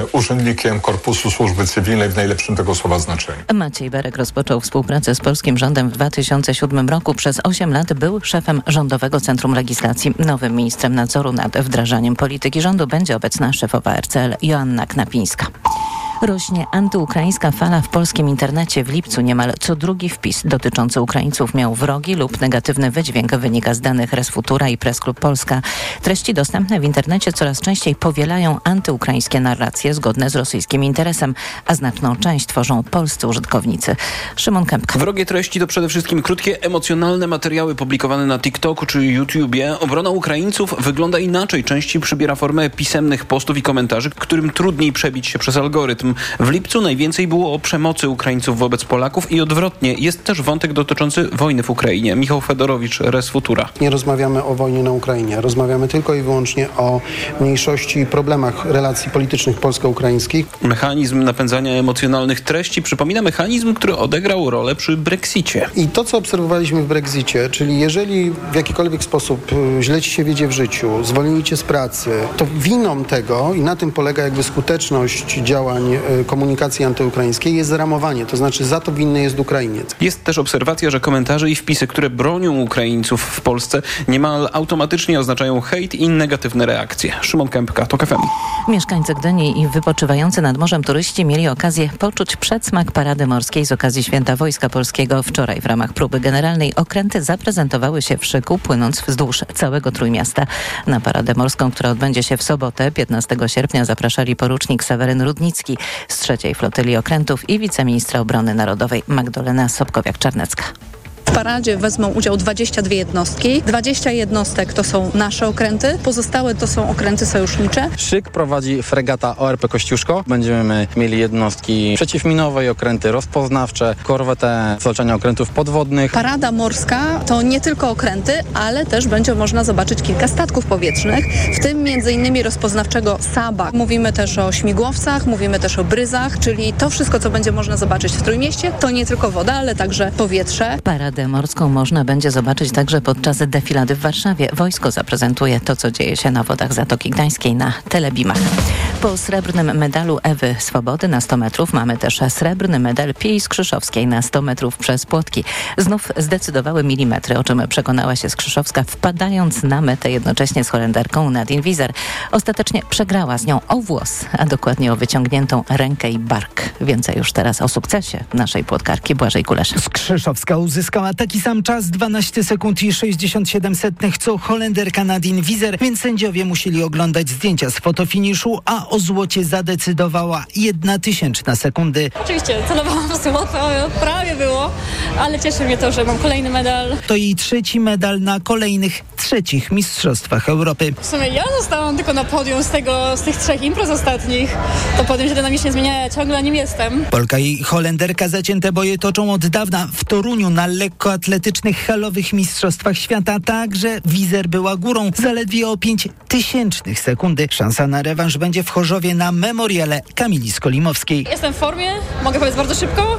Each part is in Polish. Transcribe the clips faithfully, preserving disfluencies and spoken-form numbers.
urzędnikiem Korpusu Służby Cywilnej w najlepszym tego słowa znaczeniu. Maciej Berek rozpoczął współpracę z polskim rządem w dwa tysiące siódmym roku. Przez osiem lat był szefem Rządowego Centrum Legislacji. Nowym ministrem nadzoru nad wdrażaniem polityki rządu będzie obecna szefowa R C L Joanna Knapińska. Rośnie antyukraińska fala w polskim internecie. W lipcu niemal co drugi wpis dotyczący Ukraińców miał wrogi lub negatywny wydźwięk, wynika z danych Resfutura i Press Club Polska. Treści dostępne w internecie coraz częściej powielają antyukraińskie narracje zgodne z rosyjskim interesem, a znaczną część tworzą polscy użytkownicy. Szymon Kępka. Wrogie treści to przede wszystkim krótkie, emocjonalne materiały publikowane na TikToku czy YouTubie. Obrona Ukraińców wygląda inaczej. Częściej przybiera formę pisemnych postów i komentarzy, którym trudniej przebić się przez algorytm. W lipcu najwięcej było o przemocy Ukraińców wobec Polaków i odwrotnie. Jest też wątek dotyczący wojny w Ukrainie. Michał Fedorowicz, Resfutura. Nie rozmawiamy o wojnie na Ukrainie. Rozmawiamy tylko i wyłącznie o mniejszości i problemach relacji politycznych polsko-ukraińskich. Mechanizm napędzania emocjonalnych treści przypomina mechanizm, który odegrał rolę przy Brexicie. I to, co obserwowaliśmy w Brexicie, czyli jeżeli w jakikolwiek sposób źle ci się wiedzie w życiu, zwolnili cię z pracy, to winą tego, i na tym polega jakby skuteczność działań komunikacji antyukraińskiej, jest zaramowanie, to znaczy za to winny jest Ukrainiec. Jest też obserwacja, że komentarze i wpisy, które bronią Ukraińców w Polsce, niemal automatycznie oznaczają hejt i negatywne reakcje. Szymon Kępka, TOK F M. Mieszkańcy Gdyni i wypoczywający nad morzem turyści mieli okazję poczuć przedsmak Parady Morskiej z okazji Święta Wojska Polskiego. Wczoraj w ramach próby generalnej okręty zaprezentowały się w szyku, płynąc wzdłuż całego Trójmiasta. Na Paradę Morską, która odbędzie się w sobotę, piętnastego sierpnia, zapraszali porucznik Seweryn Rudnicki z trzeciej flotyli okrętów i wiceministra obrony narodowej Magdalena Sobkowiak-Czarnecka. W paradzie wezmą udział dwadzieścia dwie jednostki. dwadzieścia jednostek to są nasze okręty, pozostałe to są okręty sojusznicze. Szyk prowadzi fregata O R P Kościuszko. Będziemy mieli jednostki przeciwminowe i okręty rozpoznawcze, korwetę zwalczania okrętów podwodnych. Parada morska to nie tylko okręty, ale też będzie można zobaczyć kilka statków powietrznych, w tym między innymi rozpoznawczego Saba. Mówimy też o śmigłowcach, mówimy też o bryzach, czyli to wszystko, co będzie można zobaczyć w Trójmieście, to nie tylko woda, ale także powietrze. Paradę morską można będzie zobaczyć także podczas defilady w Warszawie. Wojsko zaprezentuje to, co dzieje się na wodach Zatoki Gdańskiej na Telebimach. Po srebrnym medalu Ewy Swobody na sto metrów mamy też srebrny medal Pii Skrzyszowskiej na sto metrów przez płotki. Znów zdecydowały milimetry, o czym przekonała się Skrzyszowska, wpadając na metę jednocześnie z Holenderką Nadine Wieser. Ostatecznie przegrała z nią o włos, a dokładnie o wyciągniętą rękę i bark. Więcej już teraz o sukcesie naszej płotkarki Błażej Kulesz. Skrzyszowska uzyskała taki sam czas, dwanaście sekund i sześćdziesiąt siedem setnych, co Holenderka Nadine Wieser, więc sędziowie musieli oglądać zdjęcia z fotofiniszu, a o złocie zadecydowała jedna tysięczna sekundy. Oczywiście, celowałam w złoto, prawie było, ale cieszy mnie to, że mam kolejny medal. To jej trzeci medal na kolejnych trzecich Mistrzostwach Europy. W sumie ja zostałam tylko na podium z tego, z tych trzech imprez ostatnich. To podium się dynamicznie zmienia, ja ciągle na nim jestem. Polka i Holenderka zacięte boje toczą od dawna. W Toruniu na lekkoatletycznych halowych Mistrzostwach Świata także Wieser była górą, zaledwie o pięć tysięcznych sekundy. Szansa na rewanż będzie w Chorzowie na memoriale Kamili Skolimowskiej. Jestem w formie, mogę powiedzieć bardzo szybko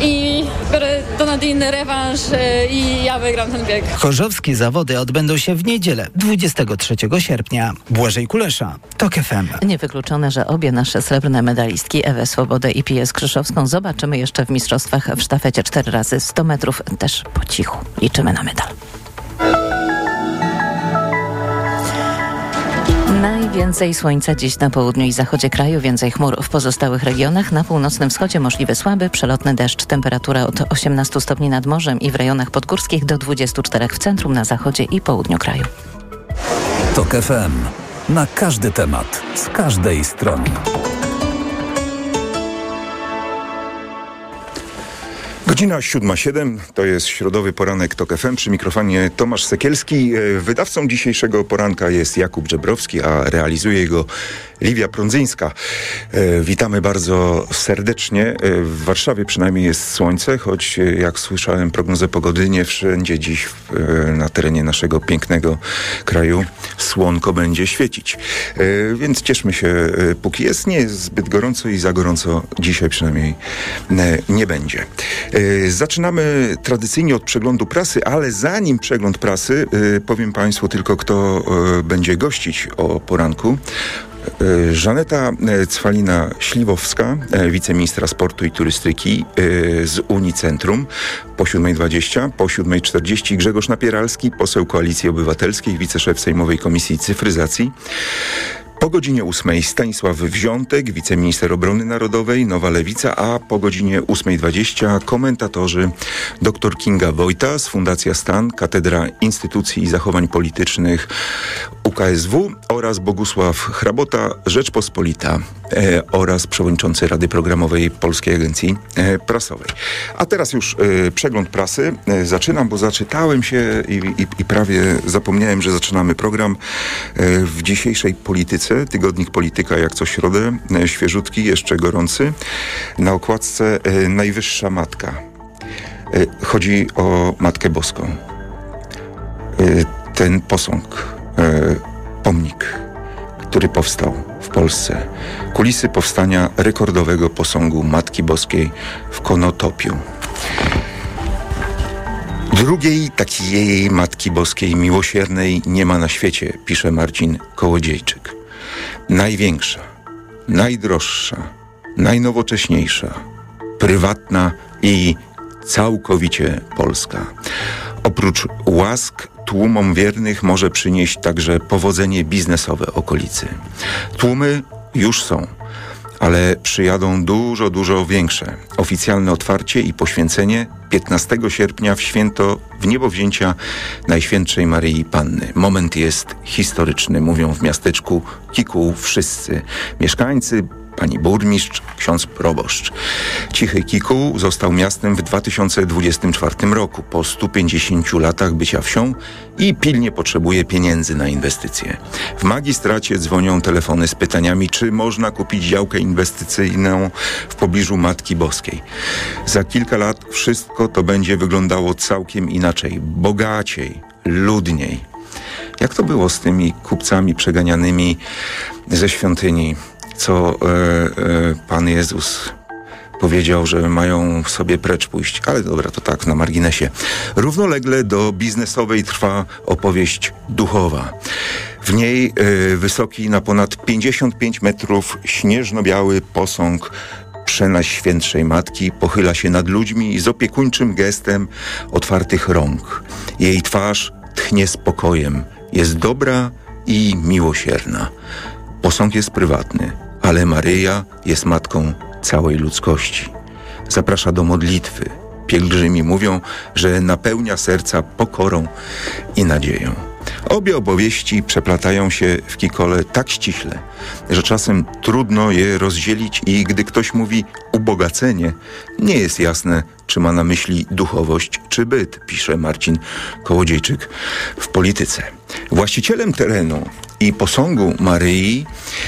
i biorę do Nadine rewanż i ja wygram ten bieg. Chorzowskie zawody odbędą się w niedzielę, dwudziestego trzeciego sierpnia. Błażej Kulesza, TOK F M. Niewykluczone, że obie nasze srebrne medalistki, Ewę Swobodę i Piję Skrzyszowską, zobaczymy jeszcze w mistrzostwach w sztafecie cztery razy sto metrów, też po cichu. Liczymy na medal. Najwięcej słońca dziś na południu i zachodzie kraju, więcej chmur w pozostałych regionach. Na północnym wschodzie możliwy słaby, przelotny deszcz. Temperatura od osiemnastu stopni nad morzem i w rejonach podgórskich do dwudziestu czterech w centrum, na zachodzie i południu kraju. TOK F M. Na każdy temat, z każdej strony. Godzina siódma siedem, to jest środowy poranek TOK F M, przy mikrofonie Tomasz Sekielski. Wydawcą dzisiejszego poranka jest Jakub Żebrowski, a realizuje go Liwia Prądzyńska. Witamy bardzo serdecznie. W Warszawie przynajmniej jest słońce, choć jak słyszałem prognozę pogody, nie wszędzie dziś na terenie naszego pięknego kraju słonko będzie świecić. Więc cieszmy się, póki jest. Nie jest zbyt gorąco i za gorąco dzisiaj przynajmniej nie będzie. Zaczynamy tradycyjnie od przeglądu prasy, ale zanim przegląd prasy, powiem Państwu tylko, kto będzie gościć o poranku. Żaneta Cwalina-Śliwowska, wiceministra sportu i turystyki z Unicentrum po siódmej dwadzieścia, po siódmej czterdzieści Grzegorz Napieralski, poseł Koalicji Obywatelskiej, wiceszef Sejmowej Komisji Cyfryzacji. Po godzinie ósmej Stanisław Wziątek, wiceminister obrony narodowej, Nowa Lewica, a po godzinie ósmej dwadzieścia komentatorzy dr Kinga Wojta z Fundacja Stan, Katedra Instytucji i Zachowań Politycznych U K S W oraz Bogusław Hrabota, Rzeczpospolita e, oraz przewodniczący Rady Programowej Polskiej Agencji e, Prasowej. A teraz już e, przegląd prasy. E, zaczynam, bo zaczytałem się i, i, i prawie zapomniałem, że zaczynamy program e, w dzisiejszej polityce. Tygodnik Polityka jak co środę, e, świeżutki, jeszcze gorący. Na okładce e, Najwyższa Matka. E, chodzi o Matkę Boską. E, ten posąg, e, pomnik, który powstał w Polsce. Kulisy powstania rekordowego posągu Matki Boskiej w Konotopiu. Drugiej takiej Matki Boskiej miłosiernej nie ma na świecie, pisze Marcin Kołodziejczyk. Największa, najdroższa, najnowocześniejsza, prywatna i całkowicie polska. Oprócz łask tłumom wiernych może przynieść także powodzenie biznesowe okolicy. Tłumy już są, ale przyjadą dużo, dużo większe. Oficjalne otwarcie i poświęcenie piętnastego sierpnia w święto wniebowzięcia Najświętszej Maryi Panny. Moment jest historyczny, mówią w miasteczku Kikuł wszyscy mieszkańcy, pani burmistrz, ksiądz proboszcz. Cichy Kikuł został miastem w dwa tysiące dwudziestym czwartym roku, po stu pięćdziesięciu latach bycia wsią i pilnie potrzebuje pieniędzy na inwestycje. W magistracie dzwonią telefony z pytaniami, czy można kupić działkę inwestycyjną w pobliżu Matki Boskiej. Za kilka lat wszystko to będzie wyglądało całkiem inaczej, bogaciej, ludniej. Jak to było z tymi kupcami przeganianymi ze świątyni, co e, e, Pan Jezus powiedział, że mają w sobie precz pójść. Ale dobra, to tak na marginesie. Równolegle do biznesowej trwa opowieść duchowa. W niej e, wysoki na ponad pięćdziesiąt pięć metrów śnieżno-biały posąg Przenajświętszej Matki pochyla się nad ludźmi z opiekuńczym gestem otwartych rąk. Jej twarz tchnie spokojem, jest dobra i miłosierna. Posąg jest prywatny, ale Maryja jest matką całej ludzkości. Zaprasza do modlitwy. Pielgrzymi mówią, że napełnia serca pokorą i nadzieją. Obie opowieści przeplatają się w Kikole tak ściśle, że czasem trudno je rozdzielić i gdy ktoś mówi ubogacenie, nie jest jasne, czy ma na myśli duchowość czy byt, pisze Marcin Kołodziejczyk w Polityce. Właścicielem terenu i posągu Maryi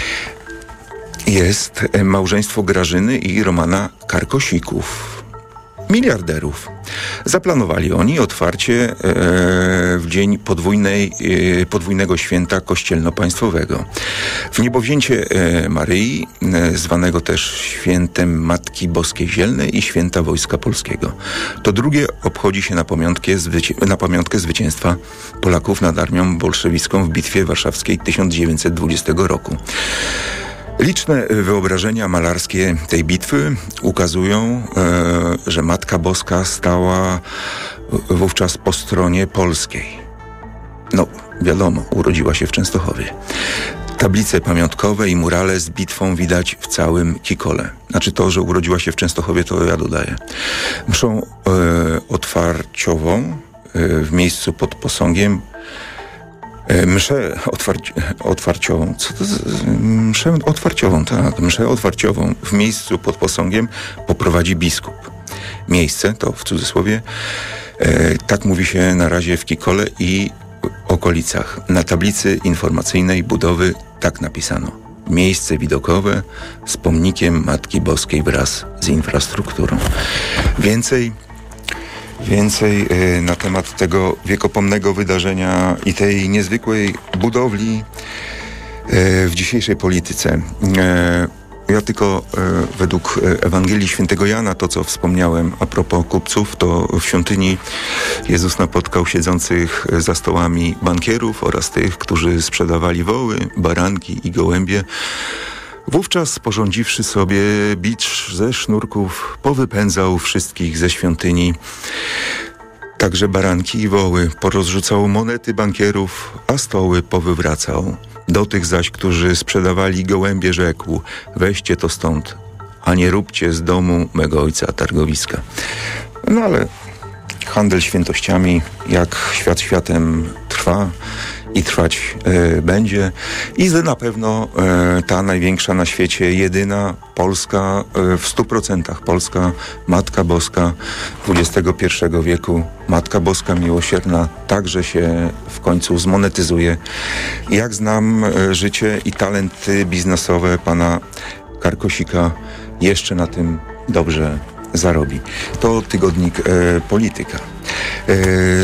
jest małżeństwo Grażyny i Romana Karkosików, miliarderów. Zaplanowali oni otwarcie e, w dzień podwójnej, e, podwójnego święta kościelno-państwowego. Wniebowzięcie e, Maryi, e, zwanego też świętem Matki Boskiej Zielnej i święta Wojska Polskiego. To drugie obchodzi się na pamiątkę, zwyci- na pamiątkę zwycięstwa Polaków nad armią bolszewicką w Bitwie Warszawskiej tysiąc dziewięćset dwudziestego roku. Liczne wyobrażenia malarskie tej bitwy ukazują, e, że Matka Boska stała wówczas po stronie polskiej. No, wiadomo, urodziła się w Częstochowie. Tablice pamiątkowe i murale z bitwą widać w całym Kikole. Znaczy to, że urodziła się w Częstochowie, to ja dodaję. Mszą e, otwarciową e, w miejscu pod posągiem Mszę otwarci- otwarciową, co to z, mszę otwarciową, tak, mszę otwarciową w miejscu pod posągiem poprowadzi biskup. Miejsce, to w cudzysłowie, e, tak mówi się na razie w Kikole i okolicach. Na tablicy informacyjnej budowy tak napisano. Miejsce widokowe z pomnikiem Matki Boskiej wraz z infrastrukturą. Więcej Więcej e, na temat tego wiekopomnego wydarzenia i tej niezwykłej budowli e, w dzisiejszej polityce. E, Ja tylko e, według Ewangelii Świętego Jana, to co wspomniałem a propos kupców, to w świątyni Jezus napotkał siedzących za stołami bankierów oraz tych, którzy sprzedawali woły, baranki i gołębie. Wówczas, sporządziwszy sobie bicz ze sznurków, powypędzał wszystkich ze świątyni, także baranki i woły, porozrzucał monety bankierów, a stoły powywracał. Do tych zaś, którzy sprzedawali gołębie, rzekł: weźcie to stąd, a nie róbcie z domu mego ojca targowiska. No ale handel świętościami, jak świat światem, trwa i trwać e, będzie. I na pewno e, ta największa na świecie, jedyna Polska, e, w stu procentach Polska, Matka Boska dwudziestego pierwszego wieku, Matka Boska miłosierna, także się w końcu zmonetyzuje. Jak znam e, życie i talenty biznesowe pana Karkosika, jeszcze na tym dobrze zarobi. To tygodnik e, Polityka. E,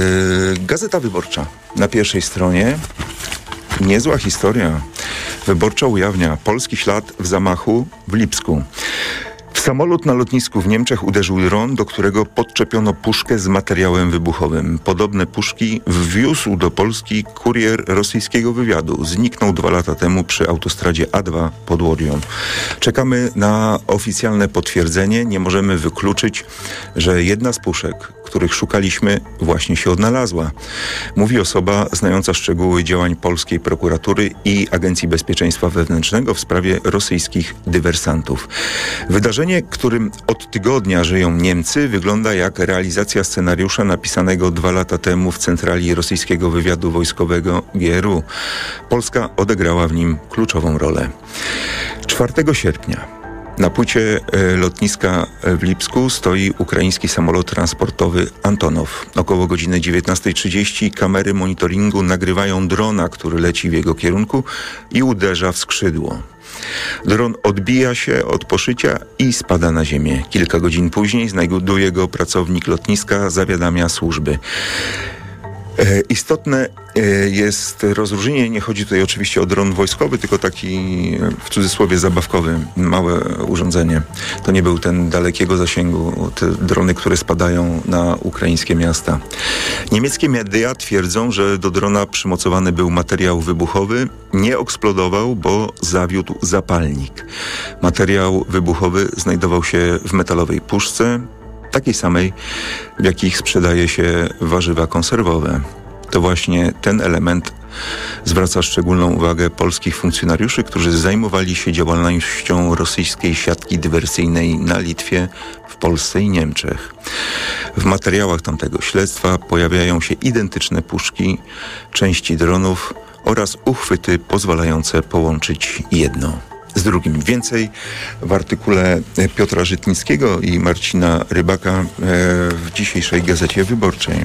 Gazeta Wyborcza. Na pierwszej stronie niezła historia. Wyborcza ujawnia polski ślad w zamachu w Lipsku. W samolot na lotnisku w Niemczech uderzył dron, do którego podczepiono puszkę z materiałem wybuchowym. Podobne puszki wwiózł do Polski kurier rosyjskiego wywiadu. Zniknął dwa lata temu przy autostradzie A dwa pod Łodią. Czekamy na oficjalne potwierdzenie. Nie możemy wykluczyć, że jedna z puszek, których szukaliśmy, właśnie się odnalazła. Mówi osoba znająca szczegóły działań polskiej prokuratury i Agencji Bezpieczeństwa Wewnętrznego w sprawie rosyjskich dywersantów. Wydarzenie, którym od tygodnia żyją Niemcy, wygląda jak realizacja scenariusza napisanego dwa lata temu w centrali rosyjskiego wywiadu wojskowego G R U. Polska odegrała w nim kluczową rolę. czwartego sierpnia na płycie lotniska w Lipsku stoi ukraiński samolot transportowy Antonow. Około godziny dziewiętnastej trzydzieści kamery monitoringu nagrywają drona, który leci w jego kierunku i uderza w skrzydło. Dron odbija się od poszycia i spada na ziemię. Kilka godzin później znajduje go pracownik lotniska, zawiadamia służby. E, istotne e, jest rozróżnienie, nie chodzi tutaj oczywiście o dron wojskowy, tylko taki w cudzysłowie zabawkowy, małe urządzenie. To nie był ten dalekiego zasięgu, te drony, które spadają na ukraińskie miasta. Niemieckie media twierdzą, że do drona przymocowany był materiał wybuchowy, nie eksplodował, bo zawiódł zapalnik. Materiał wybuchowy znajdował się w metalowej puszce, takiej samej, w jakich sprzedaje się warzywa konserwowe. To właśnie ten element zwraca szczególną uwagę polskich funkcjonariuszy, którzy zajmowali się działalnością rosyjskiej siatki dywersyjnej na Litwie, w Polsce i Niemczech. W materiałach tamtego śledztwa pojawiają się identyczne puszki, części dronów oraz uchwyty pozwalające połączyć jedno z drugim. Więcej w artykule Piotra Żytnickiego i Marcina Rybaka w dzisiejszej Gazecie Wyborczej.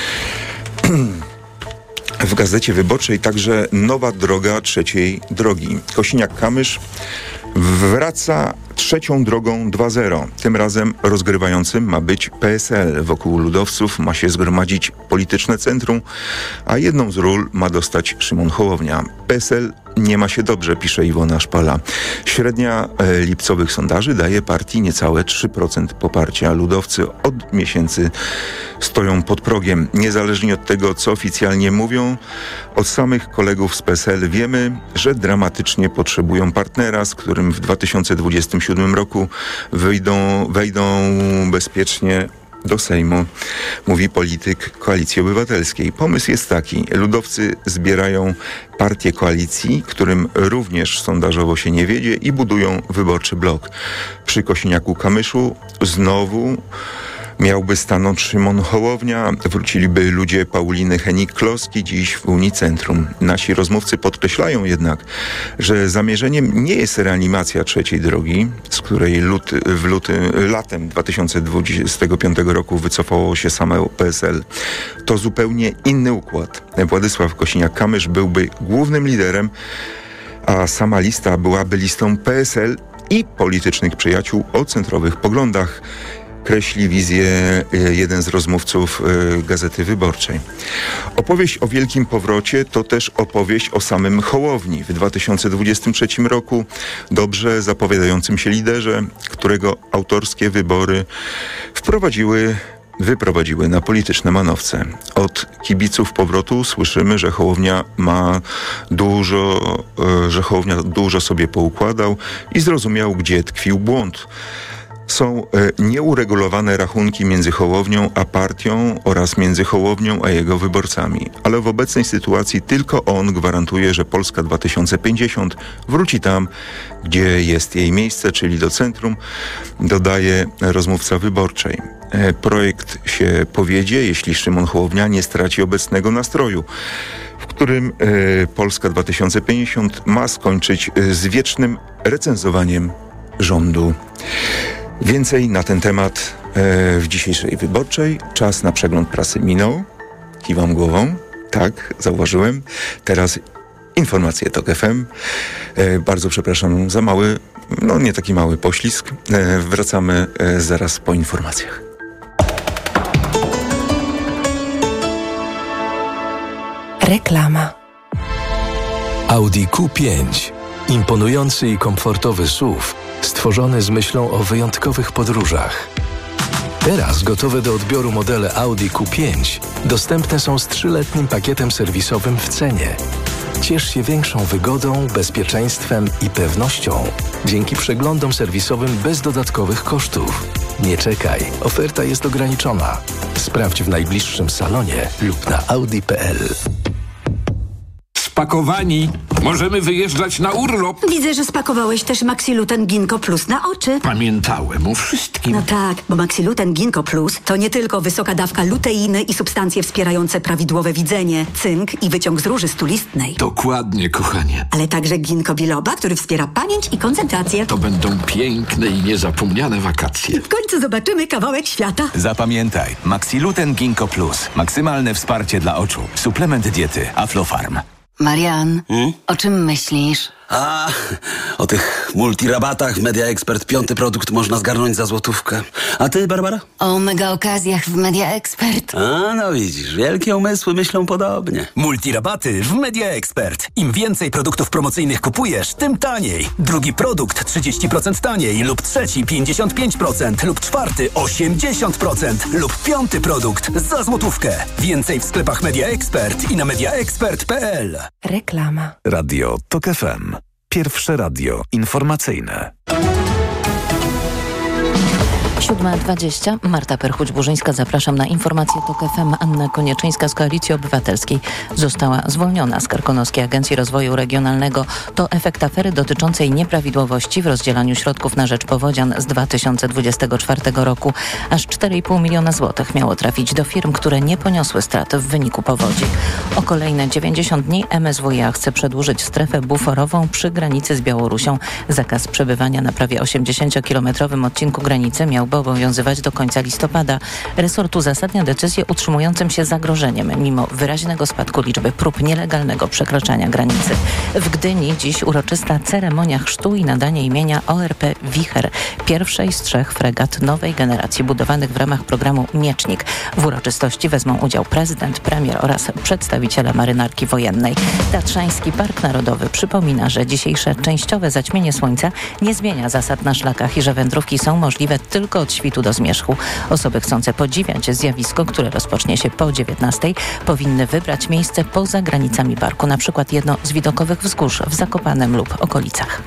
W Gazecie Wyborczej także nowa droga trzeciej drogi. Kosiniak-Kamysz wraca trzecią drogą dwa zero. Tym razem rozgrywającym ma być P S L. Wokół ludowców ma się zgromadzić polityczne centrum, a jedną z ról ma dostać Szymon Hołownia. P S L nie ma się dobrze, pisze Iwona Szpala. Średnia e, lipcowych sondaży daje partii niecałe trzy procent poparcia. Ludowcy od miesięcy stoją pod progiem. Niezależnie od tego, co oficjalnie mówią, od samych kolegów z P S L wiemy, że dramatycznie potrzebują partnera, z którym w dwa tysiące dwudziestym siódmym roku wyjdą, wejdą bezpiecznie do Sejmu, mówi polityk Koalicji Obywatelskiej. Pomysł jest taki. Ludowcy zbierają partię koalicji, którym również sondażowo się nie wiedzie, i budują wyborczy blok. Przy Kosiniaku-Kamyszu znowu miałby stanąć Szymon Hołownia, wróciliby ludzie Pauliny Henik-Kloski, dziś w Unii Centrum. Nasi rozmówcy podkreślają jednak, że zamierzeniem nie jest reanimacja trzeciej drogi, z której luty, w luty, latem dwa tysiące dwudziestego piątego roku wycofało się same P S L. To zupełnie inny układ. Władysław Kosiniak-Kamysz byłby głównym liderem, a sama lista byłaby listą P S L i politycznych przyjaciół o centrowych poglądach. kreśli wizję jeden z rozmówców Gazety Wyborczej. Opowieść o wielkim powrocie to też opowieść o samym Hołowni. W dwa tysiące dwudziestym trzecim roku dobrze zapowiadającym się liderze, którego autorskie wybory wprowadziły wyprowadziły na polityczne manowce. Od kibiców powrotu słyszymy, że Hołownia ma dużo, że Hołownia dużo sobie poukładał i zrozumiał, gdzie tkwił błąd. Są nieuregulowane rachunki między Hołownią a partią oraz między Hołownią a jego wyborcami. Ale w obecnej sytuacji tylko on gwarantuje, że Polska dwa tysiące pięćdziesiąt wróci tam, gdzie jest jej miejsce, czyli do centrum, dodaje rozmówca Wyborczej. Projekt się powiedzie, jeśli Szymon Hołownia nie straci obecnego nastroju, w którym e, Polska dwa tysiące pięćdziesiąt ma skończyć e, z wiecznym recenzowaniem rządu. Więcej na ten temat e, w dzisiejszej Wyborczej. Czas na przegląd prasy minął. Kiwam głową. Tak, zauważyłem. Teraz informacje TOK F M. E, bardzo przepraszam za mały, no nie taki mały poślizg. E, wracamy e, zaraz po informacjach. Reklama. Audi Q pięć. Imponujący i komfortowy S U V, stworzony z myślą o wyjątkowych podróżach. Teraz gotowe do odbioru modele Audi Q pięć dostępne są z trzyletnim pakietem serwisowym w cenie. Ciesz się większą wygodą, bezpieczeństwem i pewnością dzięki przeglądom serwisowym bez dodatkowych kosztów. Nie czekaj, oferta jest ograniczona. Sprawdź w najbliższym salonie lub na audi kropka p l. Spakowani. Możemy wyjeżdżać na urlop. Widzę, że spakowałeś też Maxiluten Ginkgo Plus na oczy. Pamiętałem o wszystkim. No tak, bo Maxiluten Ginkgo Plus to nie tylko wysoka dawka luteiny i substancje wspierające prawidłowe widzenie, cynk i wyciąg z róży stulistnej. Dokładnie, kochanie. Ale także ginkgo biloba, który wspiera pamięć i koncentrację. To będą piękne i niezapomniane wakacje. W końcu zobaczymy kawałek świata. Zapamiętaj, Maxiluten Ginkgo Plus. Maksymalne wsparcie dla oczu. Suplement diety Aflofarm. Marian, hmm? o czym myślisz? A, o tych multirabatach w Media Expert. Piąty produkt można zgarnąć za złotówkę. A ty, Barbara? O mega okazjach w Media Expert. A, no widzisz, wielkie umysły myślą podobnie. Multirabaty w Media Expert. Im więcej produktów promocyjnych kupujesz, tym taniej. Drugi produkt trzydzieści procent taniej lub trzeci pięćdziesiąt pięć procent lub czwarty osiemdziesiąt procent lub piąty produkt za złotówkę. Więcej w sklepach Media Expert i na media expert kropka p l. Reklama. Radio TOK F M. Pierwsze radio informacyjne. siódma dwadzieścia. Marta Perchuć-Burzyńska. Zapraszam na informację TOK F M. Anna Konieczyńska z Koalicji Obywatelskiej została zwolniona z Karkonoskiej Agencji Rozwoju Regionalnego. To efekt afery dotyczącej nieprawidłowości w rozdzielaniu środków na rzecz powodzian z dwa tysiące dwudziestego czwartego roku. Aż cztery i pół miliona złotych miało trafić do firm, które nie poniosły strat w wyniku powodzi. O kolejne dziewięćdziesiąt dni M S W iA chce przedłużyć strefę buforową przy granicy z Białorusią. Zakaz przebywania na prawie osiemdziesięciokilometrowym odcinku granicy miał obowiązywać do końca listopada. Resort uzasadnia decyzję utrzymującym się zagrożeniem, mimo wyraźnego spadku liczby prób nielegalnego przekraczania granicy. W Gdyni dziś uroczysta ceremonia chrztu i nadanie imienia O R P Wicher, pierwszej z trzech fregat nowej generacji budowanych w ramach programu Miecznik. W uroczystości wezmą udział prezydent, premier oraz przedstawiciele marynarki wojennej. Tatrzański Park Narodowy przypomina, że dzisiejsze częściowe zaćmienie słońca nie zmienia zasad na szlakach i że wędrówki są możliwe tylko od świtu do zmierzchu. Osoby chcące podziwiać zjawisko, które rozpocznie się po dziewiętnastej, powinny wybrać miejsce poza granicami parku, na przykład jedno z widokowych wzgórz w Zakopanem lub okolicach.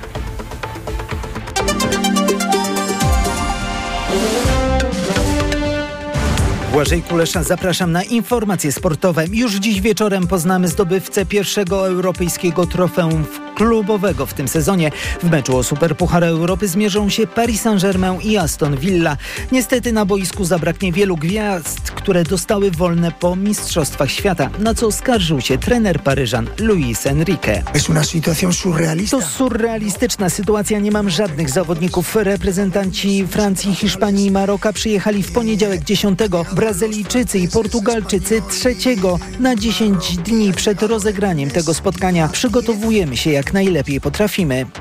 Błażej Kulesza, zapraszam na informacje sportowe. Już dziś wieczorem poznamy zdobywcę pierwszego europejskiego trofeum klubowego w tym sezonie. W meczu o Superpuchar Europy zmierzą się Paris Saint-Germain i Aston Villa. Niestety na boisku zabraknie wielu gwiazd, które dostały wolne po Mistrzostwach Świata, na co skarżył się trener Paryżan Luis Enrique. To surrealistyczna sytuacja. Nie mam żadnych zawodników. Reprezentanci Francji, Hiszpanii i Maroka przyjechali w poniedziałek dziesiątego. Brazylijczycy i Portugalczycy trzeciego. Na dziesięć dni przed rozegraniem tego spotkania przygotowujemy się jak najlepiej potrafimy.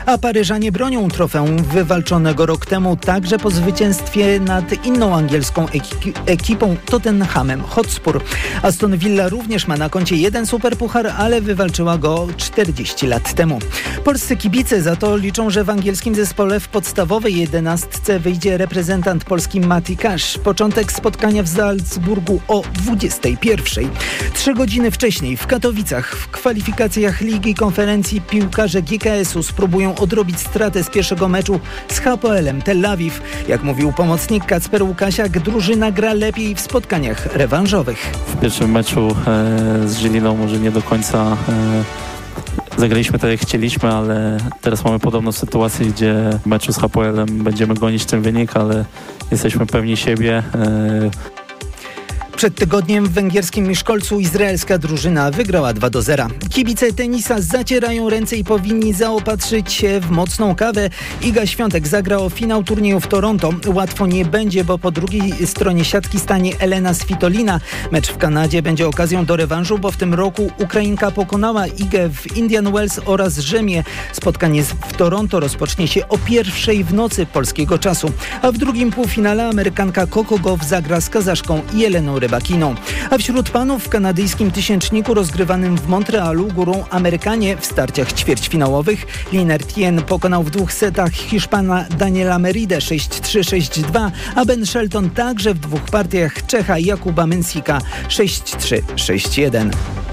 A Paryżanie bronią trofeum wywalczonego rok temu także po zwycięstwie nad inną angielską eki- ekipą Tottenhamem Hotspur. Aston Villa również ma na koncie jeden superpuchar, ale wywalczyła go czterdzieści lat temu. Polscy kibice za to liczą, że w angielskim zespole w podstawowej jedenastce wyjdzie reprezentant Polski Mati Cash. Początek spotkania w Salzburgu o dwudziestej pierwszej. Trzy godziny wcześniej w Katowicach w kwalifikacjach Ligi Konferencji piłkarze G K S-u spróbują odrobić stratę z pierwszego meczu z H P L-em Tel Awiw. Jak mówił pomocnik Kacper Łukasiak, drużyna gra lepiej w spotkaniach rewanżowych. W pierwszym meczu e, z Żiliną może nie do końca e, zagraliśmy tak jak chcieliśmy, ale teraz mamy podobną sytuację, gdzie w meczu z H P L-em będziemy gonić ten wynik, ale jesteśmy pewni siebie. E, Przed tygodniem w węgierskim Miszkolcu izraelska drużyna wygrała dwa do zera. Kibice tenisa zacierają ręce i powinni zaopatrzyć się w mocną kawę. Iga Świątek zagra o finał turnieju w Toronto. Łatwo nie będzie, bo po drugiej stronie siatki stanie Elena Svitolina. Mecz w Kanadzie będzie okazją do rewanżu, bo w tym roku Ukrainka pokonała Igę w Indian Wells oraz Rzymie. Spotkanie w Toronto rozpocznie się o pierwszej w nocy polskiego czasu. A w drugim półfinale Amerykanka Coco Gauff zagra z Kazaszką Jeleną Rybakiną. A wśród panów w kanadyjskim tysięczniku rozgrywanym w Montrealu górą Amerykanie w starciach ćwierćfinałowych. Liner Tien pokonał w dwóch setach Hiszpana Daniela Meridę sześć trzy sześć dwa, a Ben Shelton także w dwóch partiach Czecha Jakuba Mensika sześć trzy sześć jeden.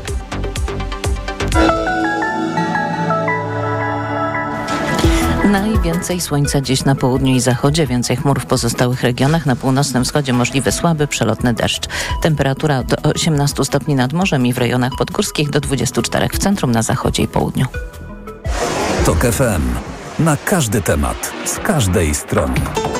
Najwięcej słońca dziś na południu i zachodzie, więcej chmur w pozostałych regionach. Na północnym wschodzie możliwy słaby, przelotny deszcz. Temperatura do osiemnastu stopni nad morzem i w rejonach podgórskich do dwudziestu czterech w centrum, na zachodzie i południu. TOK F M. Na każdy temat, z każdej strony.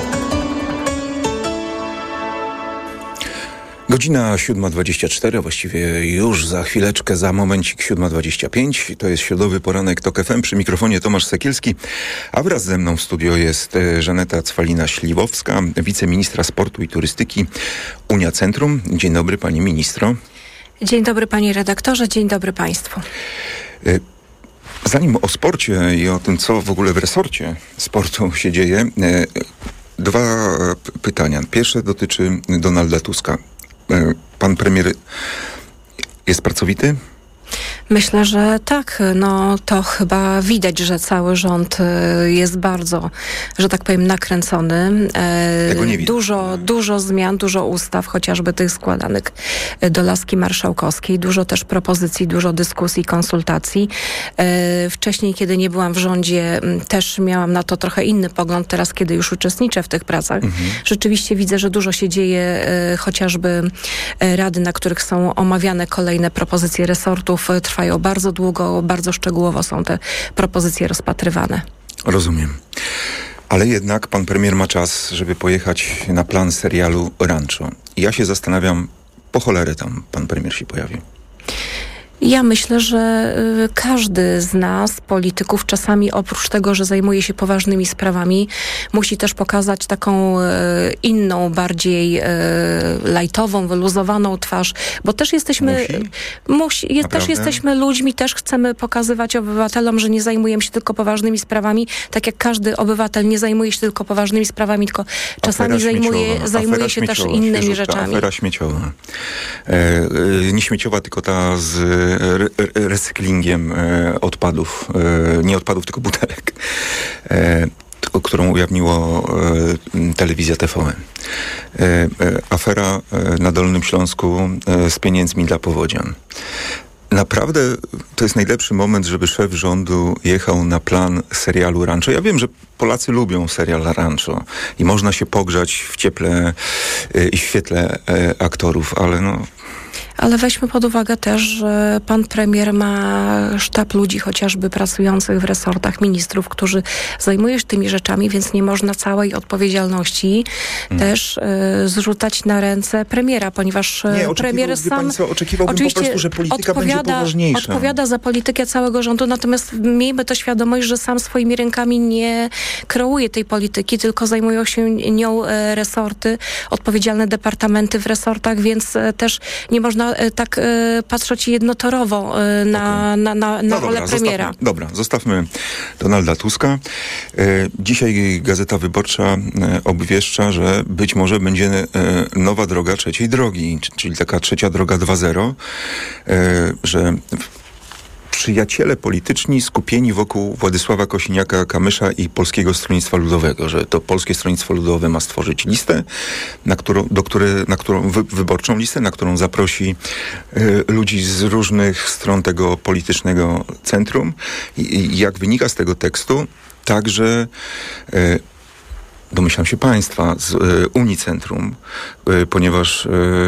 Godzina siódma dwadzieścia cztery, właściwie już za chwileczkę, za momencik siódma dwadzieścia pięć. To jest środowy poranek TOK F M, przy mikrofonie Tomasz Sekielski, a wraz ze mną w studio jest Żaneta Cwalina-Śliwowska, wiceministra sportu i turystyki Unia Centrum. Dzień dobry, pani ministro. Dzień dobry, panie redaktorze, dzień dobry państwu. Zanim o sporcie i o tym, co w ogóle w resorcie sportu się dzieje, dwa pytania. Pierwsze dotyczy Donalda Tuska. Pan premier jest pracowity? Myślę, że tak. No to chyba widać, że cały rząd jest bardzo, że tak powiem, nakręcony. Tego nie dużo, dużo zmian, dużo ustaw, chociażby tych składanych do laski marszałkowskiej. Dużo też propozycji, dużo dyskusji, konsultacji. Wcześniej, kiedy nie byłam w rządzie, też miałam na to trochę inny pogląd. Teraz, kiedy już uczestniczę w tych pracach, mhm. rzeczywiście widzę, że dużo się dzieje, chociażby rady, na których są omawiane kolejne propozycje resortów, trwają bardzo długo, bardzo szczegółowo są te propozycje rozpatrywane. Rozumiem. Ale jednak pan premier ma czas, żeby pojechać na plan serialu Rancho. I ja się zastanawiam, po cholerę tam pan premier się pojawi. Ja myślę, że y, każdy z nas, polityków, czasami oprócz tego, że zajmuje się poważnymi sprawami, musi też pokazać taką y, inną, bardziej y, lajtową, wyluzowaną twarz, bo też jesteśmy musi? Musi, je, też jesteśmy ludźmi, też chcemy pokazywać obywatelom, że nie zajmujemy się tylko poważnymi sprawami, tak jak każdy obywatel nie zajmuje się tylko poważnymi sprawami, tylko czasami zajmuje, zajmuje się też innymi świeżutka, rzeczami. Afera śmieciowa. E, e, nie śmieciowa, tylko ta z Re- recyklingiem e, odpadów, e, nie odpadów, tylko butelek, e, t- którą ujawniło e, telewizja T V N. E, e, afera e, na Dolnym Śląsku e, z pieniędzmi dla powodzian. Naprawdę to jest najlepszy moment, żeby szef rządu jechał na plan serialu Rancho. Ja wiem, że Polacy lubią serial Rancho i można się pogrzać w cieple e, i świetle e, aktorów, ale no... Ale weźmy pod uwagę też, że pan premier ma sztab ludzi chociażby pracujących w resortach, ministrów, którzy zajmują się tymi rzeczami, więc nie można całej odpowiedzialności hmm. też y, zrzucać na ręce premiera, ponieważ nie, premier sam pani co, oczekiwałbym po prostu, że polityka odpowiada, będzie poważniejsza. odpowiada za politykę całego rządu, natomiast miejmy to świadomość, że sam swoimi rękami nie kreuje tej polityki, tylko zajmują się nią resorty, odpowiedzialne departamenty w resortach, więc też nie można tak patrzeć jednotorowo na, okay. na, na, na no rolę dobra, premiera. Zostawmy, dobra, zostawmy Donalda Tuska. Dzisiaj Gazeta Wyborcza obwieszcza, że być może będzie nowa droga trzeciej drogi, czyli taka trzecia droga dwa zero, że przyjaciele polityczni skupieni wokół Władysława Kosiniaka-Kamysza i Polskiego Stronnictwa Ludowego, że to Polskie Stronnictwo Ludowe ma stworzyć listę, na którą, do które, na którą wy, wyborczą listę, na którą zaprosi y, ludzi z różnych stron tego politycznego centrum. I, i jak wynika z tego tekstu, także y, domyślam się państwa z y, Unicentrum, y, ponieważ y,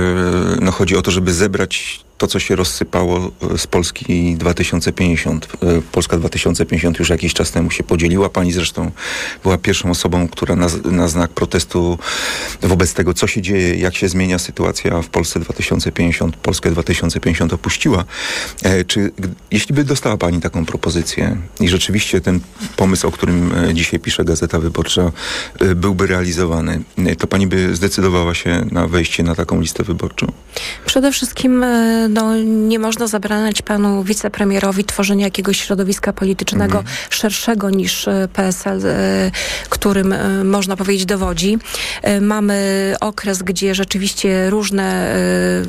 no, chodzi o to, żeby zebrać to, co się rozsypało z Polski dwa tysiące pięćdziesiąt. Polska dwa tysiące pięćdziesiąt już jakiś czas temu się podzieliła. Pani zresztą była pierwszą osobą, która na, na znak protestu wobec tego, co się dzieje, jak się zmienia sytuacja w Polsce dwa tysiące pięćdziesiąt, Polskę dwa tysiące pięćdziesiąt opuściła. E, czy jeśli by dostała pani taką propozycję i rzeczywiście ten pomysł, o którym dzisiaj pisze Gazeta Wyborcza, e, byłby realizowany, e, to pani by zdecydowała się na wejście na taką listę wyborczą? Przede wszystkim no, nie można zabraniać panu wicepremierowi tworzenia jakiegoś środowiska politycznego mm. szerszego niż P S L, którym można powiedzieć dowodzi. Mamy okres, gdzie rzeczywiście różne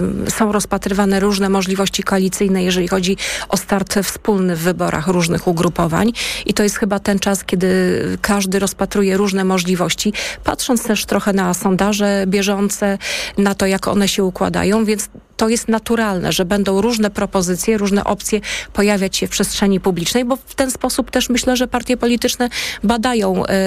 są rozpatrywane różne możliwości koalicyjne, jeżeli chodzi o start wspólny w wyborach różnych ugrupowań i to jest chyba ten czas, kiedy każdy rozpatruje różne możliwości, patrząc też trochę na sondaże bieżące, na to, jak one się układają, więc to jest naturalne, że będą różne propozycje, różne opcje pojawiać się w przestrzeni publicznej, bo w ten sposób też myślę, że partie polityczne badają, y,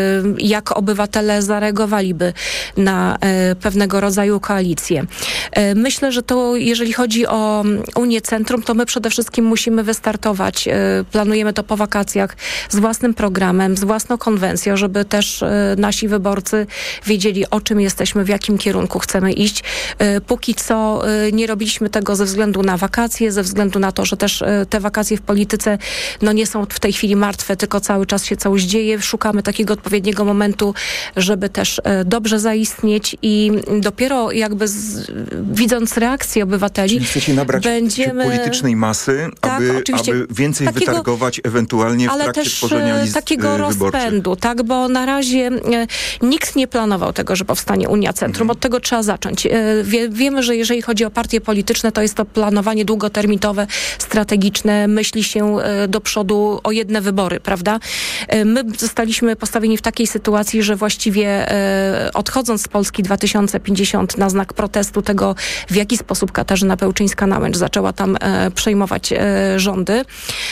jak obywatele zareagowaliby na y, pewnego rodzaju koalicje. Y, myślę, że to, jeżeli chodzi o Unię Centrum, to my przede wszystkim musimy wystartować. Y, planujemy to po wakacjach z własnym programem, z własną konwencją, żeby też y, nasi wyborcy wiedzieli, o czym jesteśmy, w jakim kierunku chcemy iść. Y, póki co y, nie robiliśmy tego ze względu na wakacje, ze względu na to, że też te wakacje w polityce no nie są w tej chwili martwe, tylko cały czas się coś dzieje. Szukamy takiego odpowiedniego momentu, żeby też dobrze zaistnieć i dopiero jakby z, widząc reakcję obywateli, czyli chcecie nabrać będziemy politycznej masy, tak, aby, aby więcej takiego, wytargować ewentualnie w ale trakcie też tworzenia list takiego wyborczych. rozpędu, tak, bo na razie e, nikt nie planował tego, że powstanie Unia Centrum. Mhm. Od tego trzeba zacząć. E, wie, wiemy, że jeżeli chodzi o partie polityczne, to jest to planowanie długoterminowe, strategiczne, myśli się e, do przodu o jedne wybory, prawda? E, my zostaliśmy postawieni w takiej sytuacji, że właściwie e, odchodząc z Polski dwa tysiące pięćdziesiąt na znak protestu tego, w jaki sposób Katarzyna Pełczyńska-Nałęcz zaczęła tam e, przejmować e, rządy,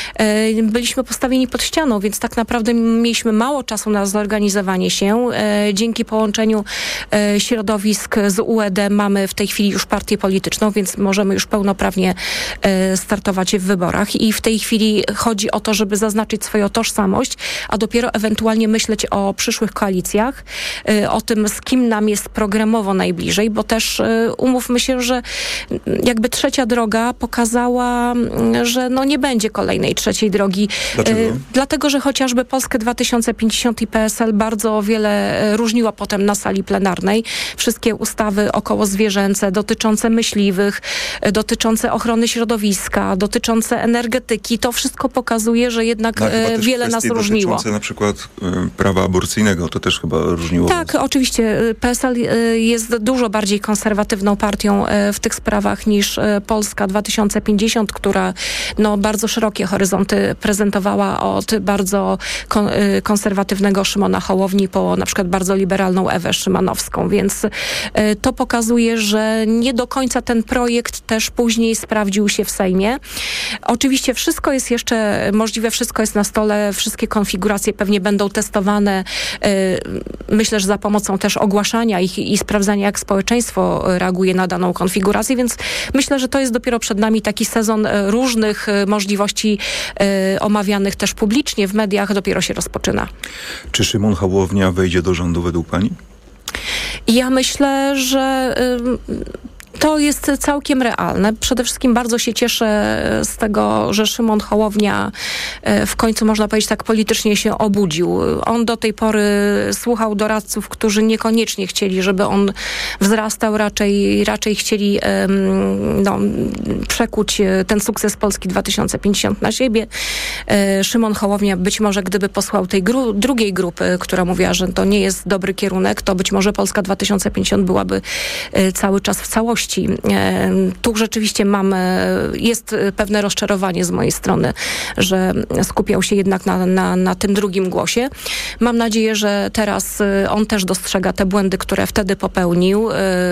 e, byliśmy postawieni pod ścianą, więc tak naprawdę mieliśmy mało czasu na zorganizowanie się. E, dzięki połączeniu e, środowisk z U E D mamy w tej chwili już partię polityczną, więc możemy już pełnoprawnie e, startować w wyborach i w tej chwili chodzi o to, żeby zaznaczyć swoją tożsamość, a dopiero ewentualnie myśleć o przyszłych koalicjach, e, o tym, z kim nam jest programowo najbliżej, bo też e, umówmy się, że jakby trzecia droga pokazała, że no nie będzie kolejnej trzeciej drogi. Dlaczego? E, dlatego, że chociażby Polskę dwa tysiące pięćdziesiąt i P S L bardzo wiele różniło potem na sali plenarnej. Wszystkie ustawy okołozwierzęce, dotyczące myśliwych, dotyczące ochrony środowiska, dotyczące energetyki, to wszystko pokazuje, że jednak no, e, wiele nas różniło. Dotyczące na przykład y, prawa aborcyjnego, to też chyba różniło. Tak, oczywiście. P S L jest dużo bardziej konserwatywną partią w tych sprawach niż Polska dwa tysiące pięćdziesiąt, która no, bardzo szerokie horyzonty prezentowała od bardzo kon- konserwatywnego Szymona Hołowni po na przykład bardzo liberalną Ewę Szymanowską, więc to pokazuje, że nie do końca ten projekt też później sprawdził się w Sejmie. Oczywiście wszystko jest jeszcze możliwe, wszystko jest na stole, wszystkie konfiguracje pewnie będą testowane. Myślę, że za pomocą też ogłaszania ich i sprawdzania, jak społeczeństwo reaguje na daną konfigurację, więc myślę, że to jest dopiero przed nami taki sezon różnych możliwości omawianych też publicznie w mediach, dopiero się rozpoczyna. Czy Szymon Hołownia wejdzie do rządu według pani? Ja myślę, że To jest całkiem realne. Przede wszystkim bardzo się cieszę z tego, że Szymon Hołownia w końcu, można powiedzieć, tak politycznie się obudził. On do tej pory słuchał doradców, którzy niekoniecznie chcieli, żeby on wzrastał, raczej, raczej chcieli no, przekuć ten sukces Polski dwa tysiące pięćdziesiąt na siebie. Szymon Hołownia być może, gdyby posłał tej gru- drugiej grupy, która mówiła, że to nie jest dobry kierunek, to być może Polska dwa tysiące pięćdziesiąt byłaby cały czas w całości. Tu rzeczywiście mamy, jest pewne rozczarowanie z mojej strony, że skupiał się jednak na, na, na tym drugim głosie. Mam nadzieję, że teraz on też dostrzega te błędy, które wtedy popełnił,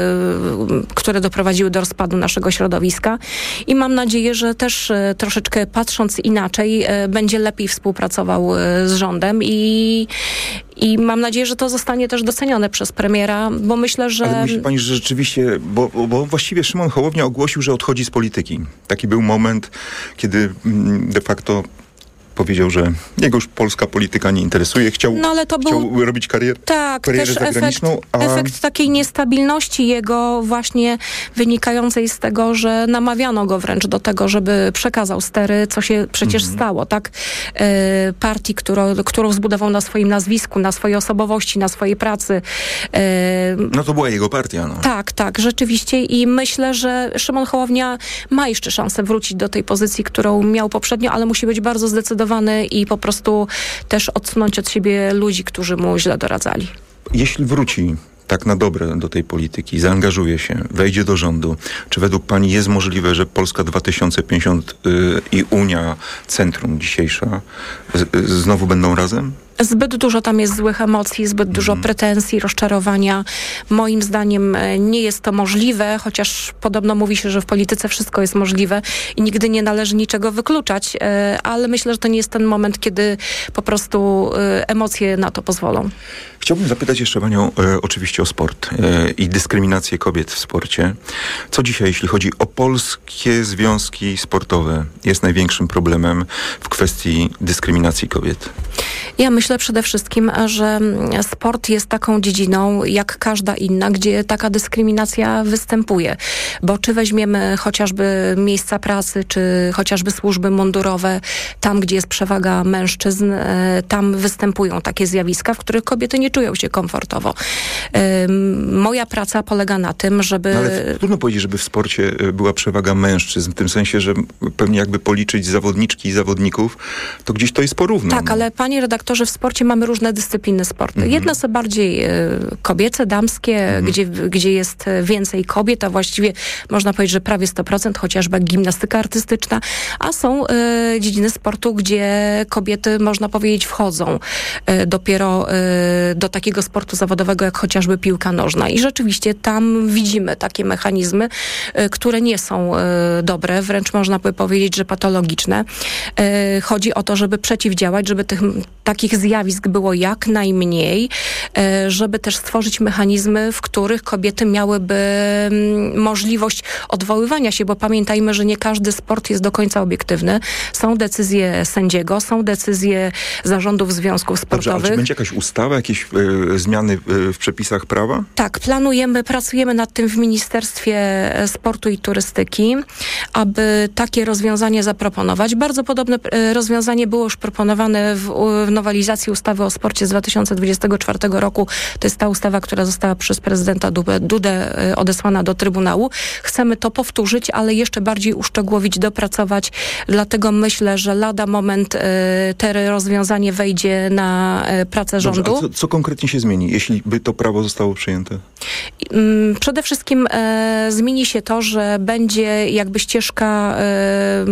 które doprowadziły do rozpadu naszego środowiska i mam nadzieję, że też troszeczkę patrząc inaczej, będzie lepiej współpracował z rządem i I mam nadzieję, że to zostanie też docenione przez premiera, bo myślę, że... Ale myśli pani, że rzeczywiście, bo, bo właściwie Szymon Hołownia ogłosił, że odchodzi z polityki. Taki był moment, kiedy de facto powiedział, że jego już polska polityka nie interesuje. Chciał, no, ale to chciał był... robić karier, tak, karierę też zagraniczną. Efekt, a... efekt takiej niestabilności jego właśnie wynikającej z tego, że namawiano go wręcz do tego, żeby przekazał stery, co się przecież mm-hmm. stało. Tak? E, partii, którą, którą zbudował na swoim nazwisku, na swojej osobowości, na swojej pracy. E, no to była jego partia. No. Tak, tak, rzeczywiście i myślę, że Szymon Hołownia ma jeszcze szansę wrócić do tej pozycji, którą miał poprzednio, ale musi być bardzo zdecydowany i po prostu też odsunąć od siebie ludzi, którzy mu źle doradzali. Jeśli wróci tak na dobre do tej polityki, zaangażuje się, wejdzie do rządu, czy według pani jest możliwe, że Polska dwa tysiące pięćdziesiąt yy, i Unia, centrum dzisiejsza, y, y, znowu będą razem? Zbyt dużo tam jest złych emocji, zbyt dużo mm. pretensji, rozczarowania. Moim zdaniem nie jest to możliwe, chociaż podobno mówi się, że w polityce wszystko jest możliwe i nigdy nie należy niczego wykluczać, ale myślę, że to nie jest ten moment, kiedy po prostu emocje na to pozwolą. Chciałbym zapytać jeszcze panią e, oczywiście o sport e, i dyskryminację kobiet w sporcie. Co dzisiaj, jeśli chodzi o polskie związki sportowe, jest największym problemem w kwestii dyskryminacji kobiet? Ja myślę przede wszystkim, że sport jest taką dziedziną, jak każda inna, gdzie taka dyskryminacja występuje. Bo czy weźmiemy chociażby miejsca pracy, czy chociażby służby mundurowe, tam, gdzie jest przewaga mężczyzn, tam występują takie zjawiska, w których kobiety nie czują się komfortowo. Moja praca polega na tym, żeby... No ale trudno powiedzieć, żeby w sporcie była przewaga mężczyzn, w tym sensie, że pewnie jakby policzyć zawodniczki i zawodników, to gdzieś to jest porówno. Tak, ale panie redaktorze, w sporcie mamy różne dyscypliny sportu. Mhm. Jedne są bardziej y, kobiece, damskie, mhm. gdzie, gdzie jest więcej kobiet, a właściwie można powiedzieć, że prawie sto procent, chociażby jak gimnastyka artystyczna, a są y, dziedziny sportu, gdzie kobiety, można powiedzieć, wchodzą y, dopiero y, do takiego sportu zawodowego, jak chociażby piłka nożna. I rzeczywiście tam widzimy takie mechanizmy, y, które nie są y, dobre, wręcz można by powiedzieć, że patologiczne. Y, chodzi o to, żeby przeciwdziałać, żeby tych takich zjawisk było jak najmniej, żeby też stworzyć mechanizmy, w których kobiety miałyby możliwość odwoływania się, bo pamiętajmy, że nie każdy sport jest do końca obiektywny. Są decyzje sędziego, są decyzje zarządów związków sportowych. Dobrze, a czy będzie jakaś ustawa, jakieś y, zmiany y, w przepisach prawa? Tak, planujemy, pracujemy nad tym w Ministerstwie Sportu i Turystyki, aby takie rozwiązanie zaproponować. Bardzo podobne y, rozwiązanie było już proponowane w, w nowelizacji ustawy o sporcie z dwa tysiące dwudziestego czwartego roku. To jest ta ustawa, która została przez prezydenta Dudę, Dudę odesłana do Trybunału. Chcemy to powtórzyć, ale jeszcze bardziej uszczegółowić, dopracować. Dlatego myślę, że lada moment y, te rozwiązanie wejdzie na y, pracę rządu. Dobrze, a co, co konkretnie się zmieni, jeśli by to prawo zostało przyjęte? Y, przede wszystkim y, zmieni się to, że będzie jakby ścieżka y,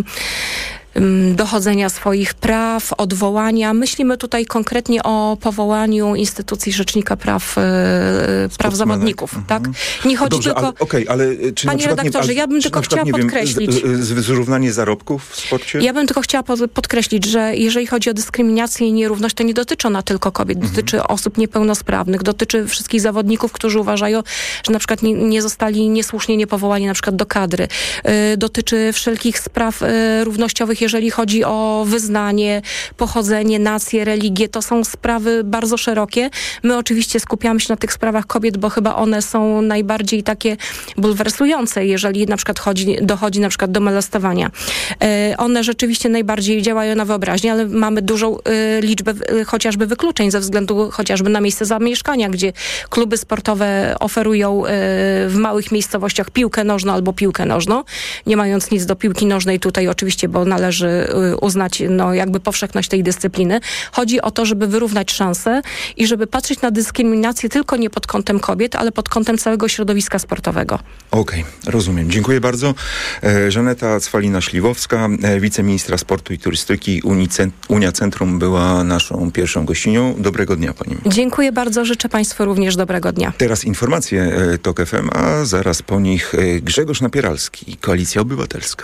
dochodzenia swoich praw, odwołania. Myślimy tutaj konkretnie o powołaniu instytucji Rzecznika Praw, e, praw zawodników. Mm-hmm. Tak? Nie chodzi Dobrze, tylko... ale, okay, ale czy Panie na redaktorze, nie, ja bym tylko chciała nie podkreślić... Wiem, z, z, zrównanie zarobków w sporcie? Ja bym tylko chciała pod, podkreślić, że jeżeli chodzi o dyskryminację i nierówność, to nie dotyczy ona tylko kobiet. Mm-hmm. Dotyczy osób niepełnosprawnych, dotyczy wszystkich zawodników, którzy uważają, że na przykład nie, nie zostali niesłusznie niepowołani na przykład do kadry. E, dotyczy wszelkich spraw e, równościowych, jeżeli chodzi o wyznanie, pochodzenie, nację, religię. To są sprawy bardzo szerokie. My oczywiście skupiamy się na tych sprawach kobiet, bo chyba one są najbardziej takie bulwersujące, jeżeli na przykład chodzi, dochodzi na przykład do molestowania. One rzeczywiście najbardziej działają na wyobraźnię, ale mamy dużą liczbę chociażby wykluczeń ze względu chociażby na miejsce zamieszkania, gdzie kluby sportowe oferują w małych miejscowościach piłkę nożną albo piłkę nożną, nie mając nic do piłki nożnej tutaj oczywiście, bo należy uznać no, jakby powszechność tej dyscypliny. Chodzi o to, żeby wyrównać szanse i żeby patrzeć na dyskryminację tylko nie pod kątem kobiet, ale pod kątem całego środowiska sportowego. Okej, okay, rozumiem. Dziękuję bardzo. E, Żaneta Cwalina-Śliwowska, e, wiceministra sportu i turystyki Unii Cent- Unia Centrum była naszą pierwszą gościnią. Dobrego dnia pani. Dziękuję bardzo. Życzę państwu również dobrego dnia. Teraz informacje e, TOK F M, a zaraz po nich e, Grzegorz Napieralski, Koalicja Obywatelska.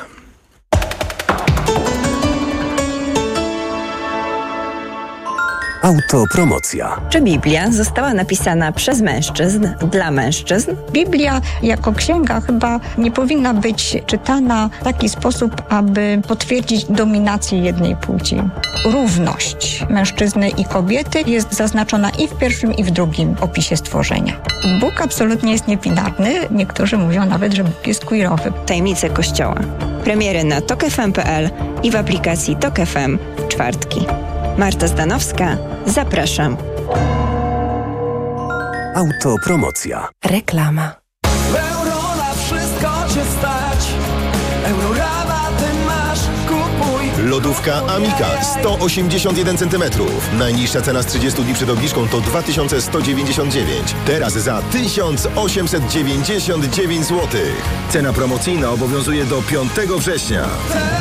Autopromocja. Czy Biblia została napisana przez mężczyzn, dla mężczyzn? Biblia jako księga chyba nie powinna być czytana w taki sposób, aby potwierdzić dominację jednej płci. Równość mężczyzny i kobiety jest zaznaczona i w pierwszym, i w drugim opisie stworzenia. Bóg absolutnie jest niebinarny. Niektórzy mówią nawet, że Bóg jest queerowy. Tajemnice Kościoła. Premiery na tok f m kropka p l i w aplikacji Tok F M w czwartki. Marta Zdanowska, zapraszam. Autopromocja. Reklama. Euro na wszystko cię stać. Eurorabaty masz, kupuj. Lodówka Amica sto osiemdziesiąt jeden centymetrów. Najniższa cena z trzydziestu dni przed obniżką to dwa tysiące sto dziewięćdziesiąt dziewięć. Teraz za tysiąc osiemset dziewięćdziesiąt dziewięć złotych. Cena promocyjna obowiązuje do piątego września.